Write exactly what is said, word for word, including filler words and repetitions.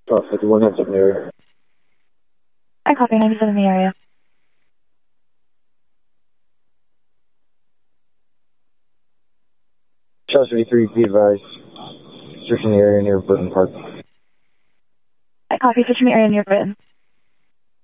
Oh, fifty-one heads up in the area. I copy ninety-seven in the area. Charles fifty-three, be advised. Searching the area near Burton Park. I copy, searching the area near Britain.